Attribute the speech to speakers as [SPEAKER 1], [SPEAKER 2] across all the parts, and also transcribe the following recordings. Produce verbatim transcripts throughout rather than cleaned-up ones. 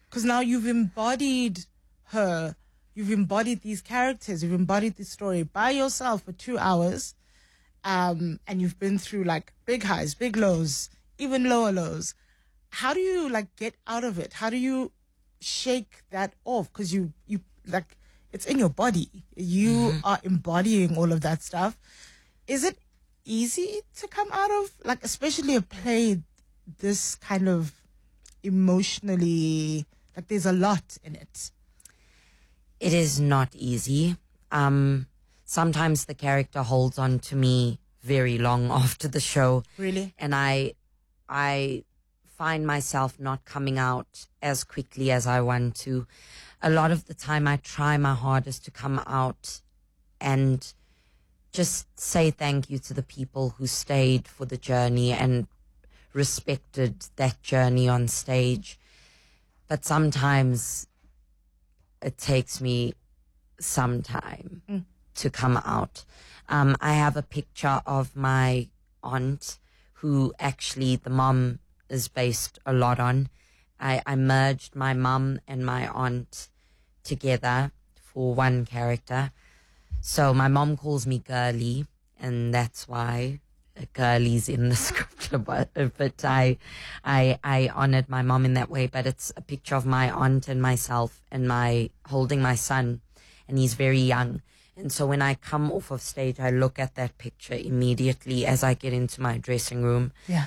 [SPEAKER 1] Because now you've embodied her, you've embodied these characters, you've embodied this story by yourself for two hours, um, and you've been through like big highs, big lows, even lower lows. How do you like get out of it? How do you shake that off? Because you, you like, it's in your body. You mm-hmm. are embodying all of that stuff. Is it easy to come out of, like, especially a play this kind of emotionally, like there's a lot in it?
[SPEAKER 2] It is not easy. Um, sometimes the character holds on to me very long after the show.
[SPEAKER 1] Really?
[SPEAKER 2] And I, I find myself not coming out as quickly as I want to. A lot of the time I try my hardest to come out and just say thank you to the people who stayed for the journey and respected that journey on stage. But sometimes it takes me some time mm. to come out. Um, I have a picture of my aunt who actually the mom is based a lot on. I, I merged my mum and my aunt together for one character. So my mom calls me Girly, and that's why Girly's in the script. But, but I, I, I honored my mom in that way. But it's a picture of my aunt and myself, and my holding my son, and he's very young. And so when I come off of stage, I look at that picture immediately as I get into my dressing room.
[SPEAKER 1] Yeah.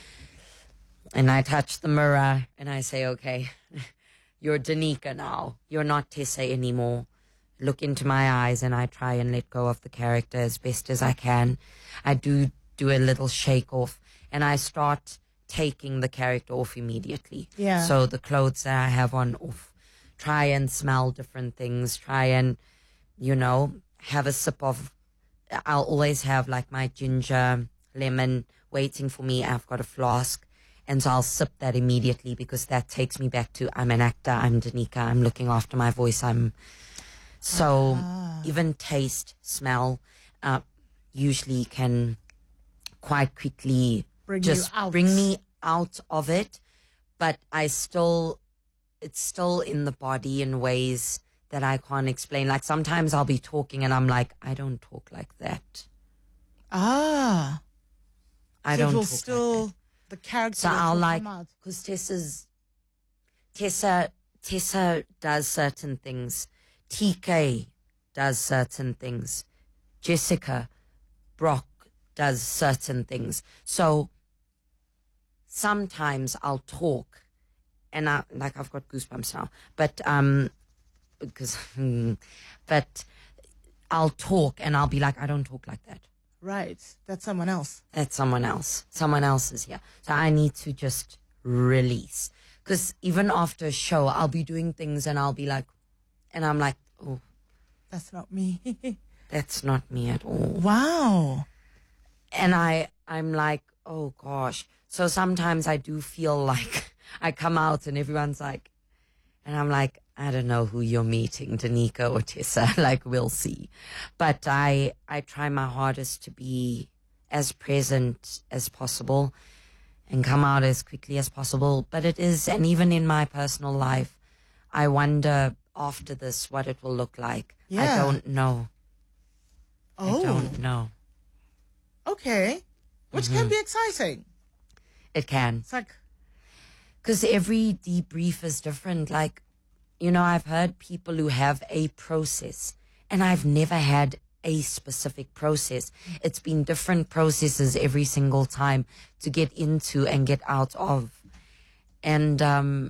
[SPEAKER 2] And I touch the mirror and I say, okay, you're Danica now. You're not Tessa anymore. Look into my eyes, and I try and let go of the character as best as I can. I do do a little shake off, and I start taking the character off immediately.
[SPEAKER 1] Yeah.
[SPEAKER 2] So the clothes that I have on off, try and smell different things, try and, you know, have a sip of, I'll always have like my ginger, lemon waiting for me. I've got a flask. And so I'll sip that immediately, because that takes me back to, I'm an actor, I'm Danica, I'm looking after my voice, I'm... So ah. even taste, smell, uh, usually can quite quickly
[SPEAKER 1] bring
[SPEAKER 2] just
[SPEAKER 1] you out.
[SPEAKER 2] bring me out of it. But I still, it's still in the body in ways that I can't explain. Like sometimes I'll be talking and I'm like, I don't talk like that.
[SPEAKER 1] Ah.
[SPEAKER 2] I
[SPEAKER 1] so
[SPEAKER 2] don't
[SPEAKER 1] it will
[SPEAKER 2] talk
[SPEAKER 1] still,
[SPEAKER 2] like that.
[SPEAKER 1] The character
[SPEAKER 2] so I'll
[SPEAKER 1] will
[SPEAKER 2] like,
[SPEAKER 1] come out.
[SPEAKER 2] because Tessa's, Tessa, Tessa does certain things. T K does certain things. Jessica, Brock does certain things. So sometimes I'll talk, and I, like I've got goosebumps now, but, um, because, but I'll talk and I'll be like, I don't talk like that.
[SPEAKER 1] Right. That's someone else.
[SPEAKER 2] That's someone else. Someone else is here. So I need to just release. Because even after a show, I'll be doing things and I'll be like, and I'm like, oh,
[SPEAKER 1] that's not me.
[SPEAKER 2] That's not me at all.
[SPEAKER 1] Wow.
[SPEAKER 2] And I, I'm like, oh gosh. So sometimes I do feel like I come out and everyone's like, and I'm like, I don't know who you're meeting, Danica or Tessa, like we'll see. But I, I try my hardest to be as present as possible and come out as quickly as possible. But it is, and even in my personal life, I wonder after this what it will look like.
[SPEAKER 1] Yeah.
[SPEAKER 2] I don't know.
[SPEAKER 1] Oh.
[SPEAKER 2] I don't know.
[SPEAKER 1] Okay. Which mm-hmm. can be exciting.
[SPEAKER 2] It can.
[SPEAKER 1] It's like...
[SPEAKER 2] Because every debrief is different. Like, you know, I've heard people who have a process, and I've never had a specific process. It's been different processes every single time to get into and get out of. And, um,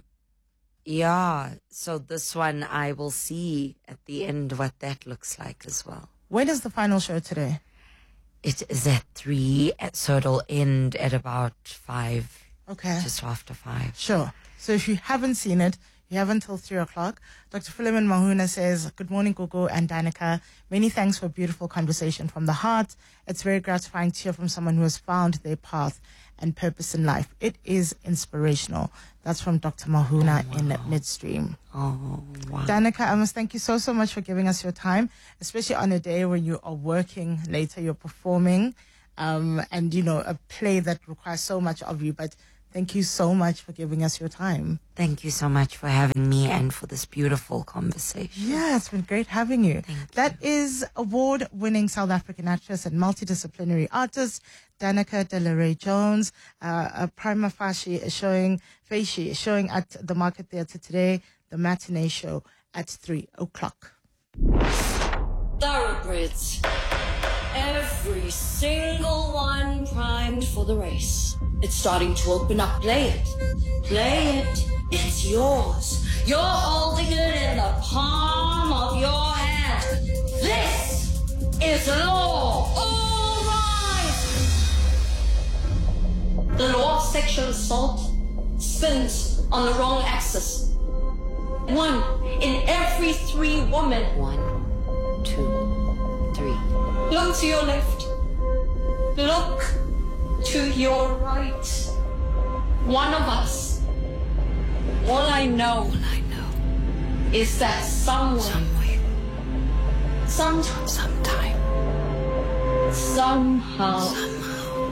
[SPEAKER 2] yeah, so this one I will see at the end what that looks like as well.
[SPEAKER 1] When is the final show today?
[SPEAKER 2] It is at three, so it'll end at about five.
[SPEAKER 1] Okay.
[SPEAKER 2] Just after five.
[SPEAKER 1] Sure. So if you haven't seen it, you have until three o'clock. Doctor Philemon Mahuna says, good morning, Gogo and Danica. Many thanks for a beautiful conversation from the heart. It's very gratifying to hear from someone who has found their path and purpose in life. It is inspirational. That's from Doctor Mahuna oh, wow. in Midstream.
[SPEAKER 2] Oh, wow.
[SPEAKER 1] Danica, I must thank you so, so much for giving us your time, especially on a day when you are working later, you're performing, um, and, you know, a play that requires so much of you. But Thank you so much for giving us your time.
[SPEAKER 2] Thank you so much for having me and for this beautiful conversation.
[SPEAKER 1] Yeah, it's been great having you.
[SPEAKER 2] Thank
[SPEAKER 1] That is award-winning South African actress and multidisciplinary artist Danica De La Rey Jones. Uh, a Prima Facie is showing, Facie is showing at the Market Theatre today, the matinee show at three o'clock.
[SPEAKER 3] Thoroughbreds. Every single one primed for the race. It's starting to open up. Play it. Play it. It's yours. You're holding it in the palm of your hand. This is law. All rise. The law of sexual assault spins on the wrong axis. One in every three women.
[SPEAKER 2] One, two, three.
[SPEAKER 3] Look to your left. Look to your right. One of us. All I know,
[SPEAKER 2] All I know
[SPEAKER 3] is that somewhere,
[SPEAKER 2] somewhere,
[SPEAKER 3] sometime,
[SPEAKER 2] sometime,
[SPEAKER 3] somehow,
[SPEAKER 2] somehow,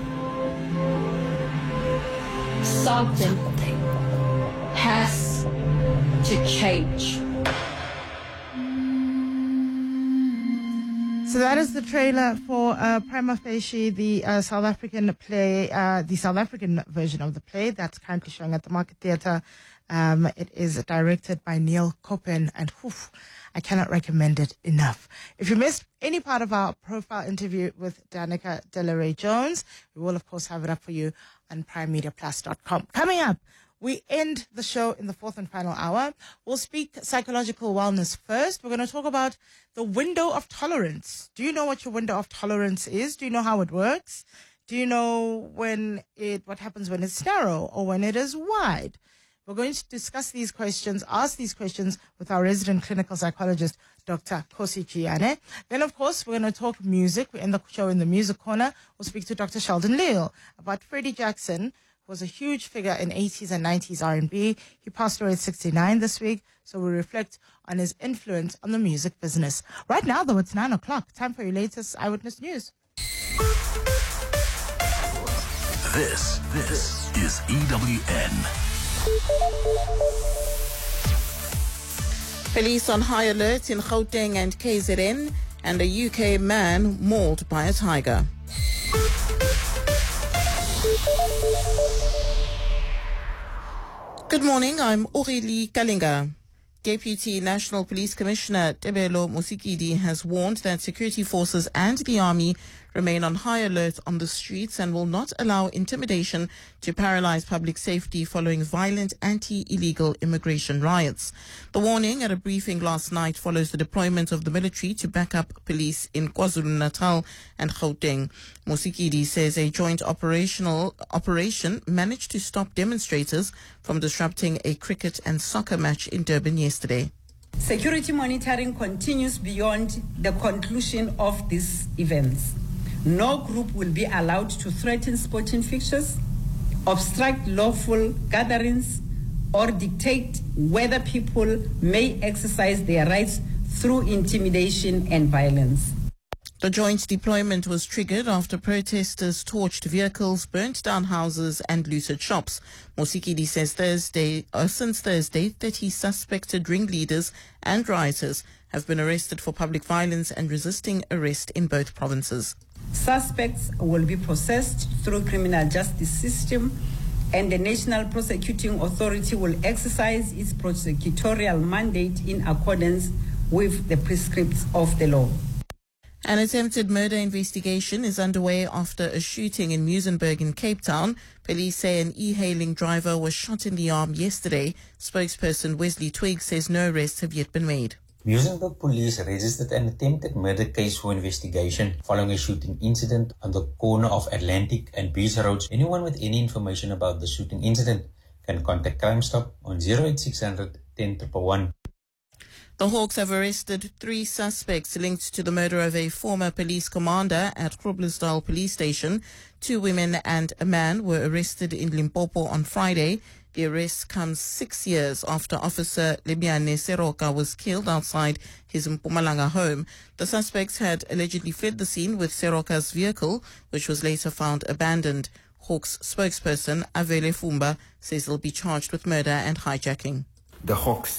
[SPEAKER 3] something
[SPEAKER 2] something
[SPEAKER 3] has to change.
[SPEAKER 1] So that is the trailer for uh, Prima Facie, the uh, South African play, uh, the South African version of the play that's currently showing at the Market Theatre. Um, it is directed by Neil Coppen, and oof, I cannot recommend it enough. If you missed any part of our profile interview with Danica De La Rey Jones, we will, of course, have it up for you on prime media plus dot com. Coming up, we end the show in the fourth and final hour. We'll speak psychological wellness first. We're going to talk about the window of tolerance. Do you know what your window of tolerance is? Do you know how it works? Do you know when it, what happens when it's narrow or when it is wide? We're going to discuss these questions, ask these questions with our resident clinical psychologist, Doctor Kosi Chiane. Then, of course, we're going to talk music. We end the show in the music corner. We'll speak to Doctor Sheldon Leal about Freddie Jackson, who was a huge figure in eighties and nineties R and B. He passed away at sixty-nine this week, so we reflect on his influence on the music business. Right now, though, it's nine o'clock. Time for your latest Eyewitness News.
[SPEAKER 4] This, this is E W N.
[SPEAKER 5] Police on high alert in Gauteng and K Z N, and a U K man mauled by a tiger. Good morning, I'm Aurélie Kalinga. Deputy National Police Commissioner Tebelo Musikidi has warned that security forces and the army remain on high alert on the streets and will not allow intimidation to paralyze public safety following violent anti-illegal immigration riots. The warning at a briefing last night follows the deployment of the military to back up police in KwaZulu-Natal and Gauteng. Musikidi says a joint operational operation managed to stop demonstrators from disrupting a cricket and soccer match in Durban yesterday.
[SPEAKER 6] Security monitoring continues beyond the conclusion of these events. No group will be allowed to threaten sporting fixtures, obstruct lawful gatherings, or dictate whether people may exercise their rights through intimidation and violence.
[SPEAKER 5] The joint deployment was triggered after protesters torched vehicles, burnt down houses and looted shops. Musikidi says Thursday, uh, since Thursday, thirty suspected ringleaders and rioters have been arrested for public violence and resisting arrest in both provinces.
[SPEAKER 6] Suspects will be processed through criminal justice system, and the National Prosecuting Authority will exercise its prosecutorial mandate in accordance with the prescripts of the law.
[SPEAKER 5] An attempted murder investigation is underway after a shooting in Muizenberg in Cape Town. Police say an e-hailing driver was shot in the arm yesterday. Spokesperson Wesley Twigg says no arrests have yet been made.
[SPEAKER 7] Muizenberg police registered an attempted murder case for investigation following a shooting incident on the corner of Atlantic and Beach Roads. Anyone with any information about the shooting incident can contact Crime Stop on zero eight six hundred ten one one one.
[SPEAKER 5] The Hawks have arrested three suspects linked to the murder of a former police commander at Groblersdal police station. Two women and a man were arrested in Limpopo on Friday. The arrest comes six years after Officer Lebiane Seroka was killed outside his Mpumalanga home. The suspects had allegedly fled the scene with Seroka's vehicle, which was later found abandoned. Hawks spokesperson Avele Fumba says he'll be charged with murder and hijacking.
[SPEAKER 8] The Hawks